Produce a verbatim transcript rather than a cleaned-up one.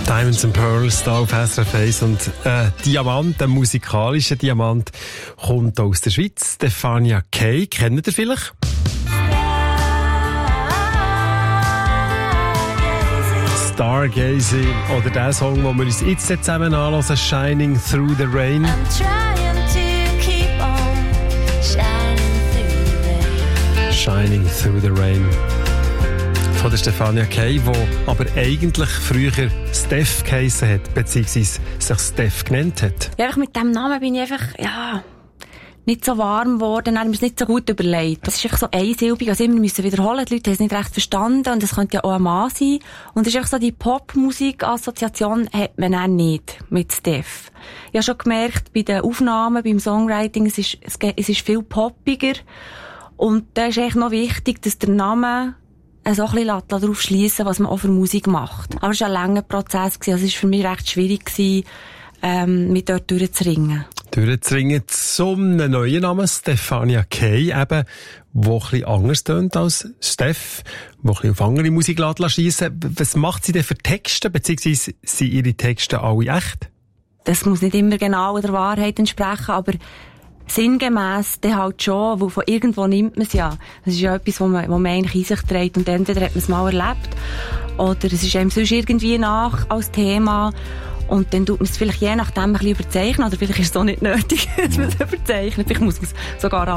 Diamonds and Pearls da auf S R F eins und äh, Diamant, ein musikalischer Diamant, kommt aus der Schweiz. Stefania Kay, kennt ihr vielleicht? Stargazing oder der Song, den wir uns jetzt zusammen anhören, Shining Through the Rain. Shining Through the Rain. Von der Stefania Kay, die aber eigentlich früher Steph geheissen hat, beziehungsweise sich Steph genannt hat. Ja, mit diesem Namen bin ich einfach, ja, nicht so warm geworden, dann habe ich mir es nicht so gut überlegt. Das ist einfach so einsilbig, also immer müssen wiederholen, die Leute haben es nicht recht verstanden und es könnte ja auch ein Mann sein. Und es ist einfach so, die Popmusik-Assoziation hat man auch nicht mit Steph. Ich habe schon gemerkt, bei den Aufnahmen, beim Songwriting, es ist, es ist viel poppiger. Und da ist eigentlich noch wichtig, dass der Name so ein bisschen darauf schliessen, was man auch für Musik macht. Aber es war ein langer Prozess, also es war für mich recht schwierig, ähm, mit dort durchzuringen. Durchzuringen zum neuen Namen, Stefania Kay, eben, wo ein bisschen anders tönt als Steph, wo ein bisschen auf andere Musik schiessen. Was macht sie denn für Texte, beziehungsweise sind ihre Texte alle echt? Das muss nicht immer genau der Wahrheit entsprechen, aber sinngemäss, dann halt schon, wo von irgendwo nimmt man es ja. Das ist ja etwas, wo man, wo man eigentlich in sich trägt und entweder hat man es mal erlebt oder es ist einem sonst irgendwie nach als Thema und dann tut man es vielleicht je nachdem ein bisschen überzeichnen oder vielleicht ist es auch nicht nötig, dass man es überzeichnet. Vielleicht muss man es sogar